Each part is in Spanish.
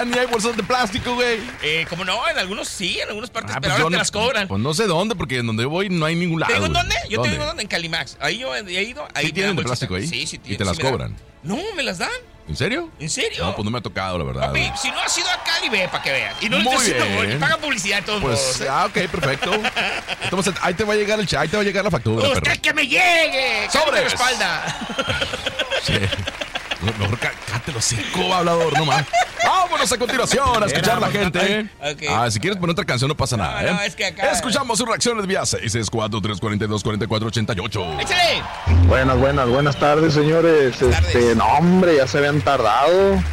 Ni hay bolsas de plástico, güey. Como no, en algunos sí, en algunas partes, pero pues ahora te las cobran. Pues no sé dónde, porque en donde voy no hay ningún lado. ¿Te digo en dónde? Yo ¿Dónde? te digo dónde, en Calimax. Ahí yo he ido. Ahí ¿Sí tienen de plástico ahí? Sí, ¿Y te las cobran? No, me las dan. ¿En serio? ¿En serio? No, pues no me ha tocado, la verdad. Papi, si no has ido a Cali, ve para que veas. Y no Muy le bien. pagan publicidad de todos modos. Pues, ok, perfecto. Entonces, ahí te va a llegar ahí te va a llegar la factura, ¡Usted perro. que me llegue! ¡Sobres! ¡Que la espalda! Sí. Mejor cállate los cinco, hablador, no más. Vámonos a continuación a escuchar a la gente. Okay. Si quieres poner otra canción no pasa nada, No, es que acá... Escuchamos sus reacciones vía 664-342-4488. ¡Échale! Buenas tardes, señores. No, hombre, ya se habían tardado.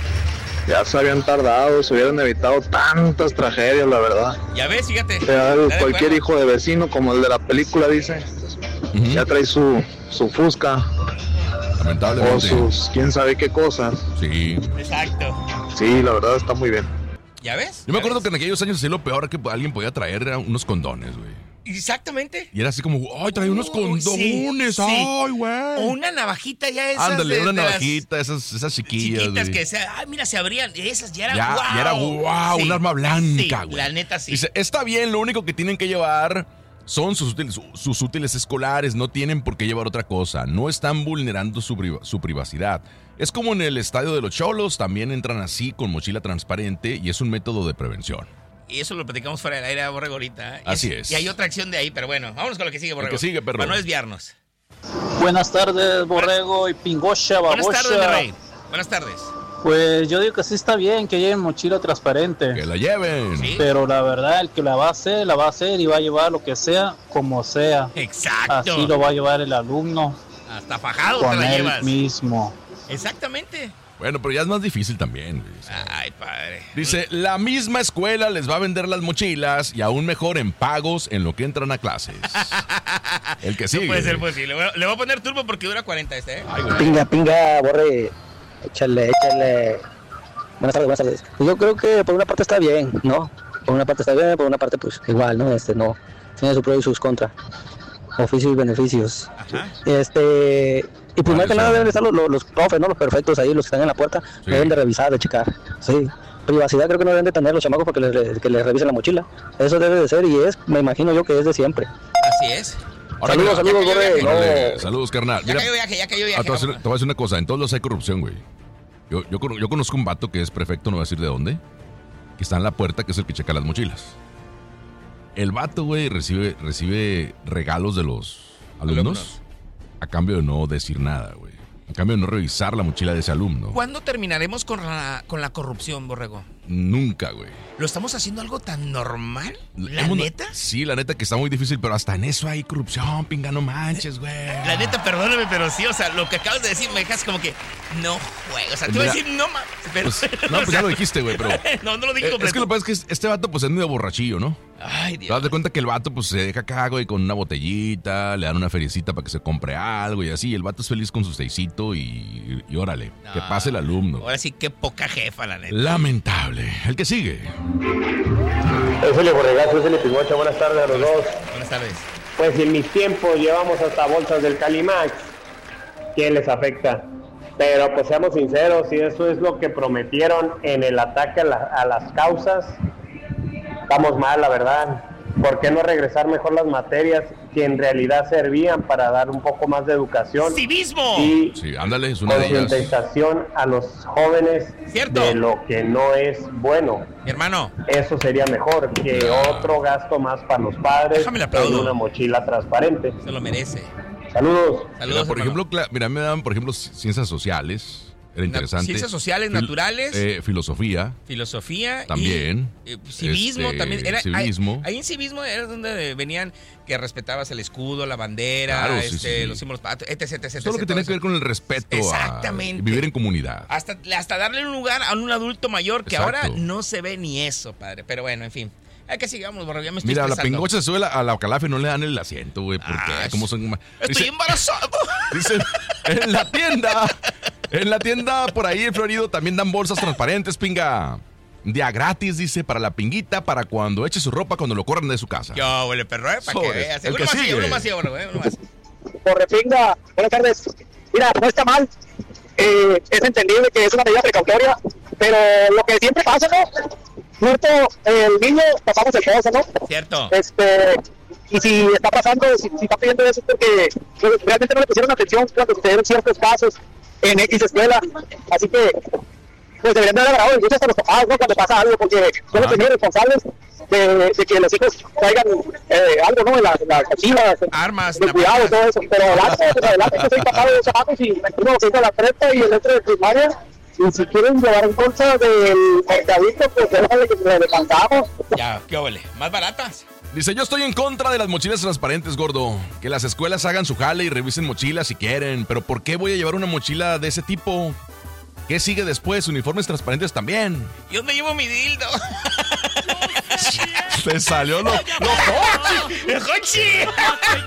Se hubieran evitado tantas tragedias, la verdad. Ya ves, fíjate. Cualquier hijo de vecino, como el de la película dice, ya trae su Fusca. Lamentablemente. O sus quién sabe qué cosas. Sí. Exacto. Sí, la verdad está muy bien. ¿Ya ves? Yo me acuerdo que en aquellos años sí lo peor que alguien podía traer era unos condones, güey. Exactamente. Y era así como, ay, trae unos condones, sí. ay, güey. O una navajita ya esas. Ándale, una navajita, esas chiquillas. Chiquitas güey. que mira, se abrían. Esas ya eran Ya era wow, sí. un arma blanca, güey. La neta sí. Dice, está bien, lo único que tienen que llevar son sus útiles escolares, no tienen por qué llevar otra cosa, no están vulnerando su privacidad. Es como en el estadio de los Cholos, también entran así con mochila transparente y es un método de prevención. Y eso lo platicamos fuera del aire a Borrego ahorita. Así es. Y hay otra acción de ahí, pero bueno, vámonos con lo que sigue, Borrego. Lo que sigue, perro. Para no desviarnos. Buenas tardes, Borrego y Pingocha, Babocha. Buenas tardes, Rey. Buenas tardes. Pues yo digo que sí está bien que lleven mochila transparente. Que la lleven. ¿Sí? Pero la verdad, el que la va a hacer y va a llevar lo que sea, como sea. Exacto. Así lo va a llevar el alumno. Hasta fajado te con la él llevas. mismo. Exactamente. Bueno, pero ya es más difícil también. Ay, padre. Dice, la misma escuela les va a vender las mochilas y aún mejor en pagos en lo que entran a clases. El que sigue. No puede ser posible. Bueno, le voy a poner turbo porque dura 40 ¿eh? Ay, güey. Pinga, Borre. Échale. Buenas tardes. Pues yo creo que por una parte está bien, ¿no? Por una parte está bien, por una parte pues igual, ¿no? No. Tiene sus pros y sus contras. Oficios y beneficios. Ajá. Y primero que nada deben estar los profes, ¿no? Los perfectos ahí, los que están en la puerta, Sí. deben de revisar, de checar. Sí. Privacidad creo que no deben de tener los chamacos porque que les revisen la mochila. Eso debe de ser y me imagino yo que es de siempre. Así es. Ahora, Saludos, Borre. Órale, saludos, carnal. Ya cayó viaje. Te voy a decir una cosa, en todos los hay corrupción, güey. Yo conozco un vato que es prefecto, no voy a decir de dónde, que está en la puerta, que es el que checa las mochilas. El vato, güey, recibe regalos de los alumnos a cambio de no decir nada, güey. A cambio de no revisar la mochila de ese alumno. ¿Cuándo terminaremos con la corrupción, Borrego? Nunca, güey. ¿Lo estamos haciendo algo tan normal? ¿Neta? Sí, la neta que está muy difícil, pero hasta en eso hay corrupción, pinga, no manches, güey. La neta, perdóname, pero sí, o sea, lo que acabas de decir me dejas como que no juego. O sea, te iba a decir no mames, pero... Pues ya lo dijiste, güey, pero... no lo dije completo. Es que lo que pasa es que este vato pues es medio borrachillo, ¿no? Ay, Dios. Te das de cuenta que el vato pues se deja acá, güey, con una botellita, le dan una feriecita para que se compre algo y así. El vato es feliz con su seisito y órale, que pase el alumno. Ahora sí, qué poca jefa, la neta. Lamentable. El que sigue. Felipe Borregazo, Felipe Pingocha, buenas tardes a los dos. Buenas tardes. Pues en mis tiempos llevamos hasta bolsas del Calimax. ¿Quién les afecta? Pero pues seamos sinceros, si eso es lo que prometieron en el ataque a las causas, estamos mal, la verdad. ¿Por qué no regresar mejor las materias que en realidad servían para dar un poco más de educación? ¡Civismo! Y Sí, ándale, es una de ellas. concientización a los jóvenes Cierto. de lo que no es bueno. Mi hermano. Eso sería mejor que otro gasto más para los padres Déjame le aplaudo. en una mochila transparente. Se lo merece. Saludos. Mira, por ejemplo, me daban, por ejemplo, ciencias sociales. Era interesante. Ciencias sociales, naturales. Filosofía. Filosofía. También. Y, civismo también. Civismo. Ahí en civismo era donde venían que respetabas el escudo, la bandera, Claro, sí. los símbolos, etc. Todo lo que tiene que ver con el respeto Exactamente. a vivir en comunidad. Hasta darle un lugar a un adulto mayor que Exacto. ahora no se ve ni eso, padre. Pero bueno, en fin. Hay que sigamos, Borrego, ya me estoy Mira, a la estresando. pingocha se sube a la Ocalafe y no le dan el asiento, güey. ¿Por qué? ¿Cómo son? Estoy embarazado. Dicen, en la tienda por ahí en Florido también dan bolsas transparentes, pinga. Día gratis, dice, para la pinguita, para cuando eche su ropa cuando lo corran de su casa. Yo, huele perro, para que Sobres. veas. El que sigue. Uno más, Borrego, uno más. Borrepinga, buenas tardes. Mira, no está mal. Es entendible que es una medida precautoria, pero lo que siempre pasa, ¿no? Muerto el niño, pasamos el pozo, ¿no? Cierto. Y si está pasando, si está pidiendo eso es porque realmente no le pusieron atención cuando sucedieron ciertos casos en X escuela. Así que, pues deberían de haber agarrado el gusto hasta los papás, ¿no? Cuando pasa algo, porque son los primeros responsables de que los hijos traigan algo, ¿no? En las mochilas, armas, de cuidado y todo eso. Pero adelante, yo soy papá de 2 chamacos y me tengo que ir a la prepa y el otro de primaria. Y si quieren llevar en bolsa del mercadito, pues déjale que le cantamos. Ya, qué ole, más baratas. Dice, yo estoy en contra de las mochilas transparentes, gordo. Que las escuelas hagan su jale y revisen mochilas si quieren. Pero ¿por qué voy a llevar una mochila de ese tipo? ¿Qué sigue después? Uniformes transparentes también. Yo me llevo mi dildo. Te salió lo ¡Jochi!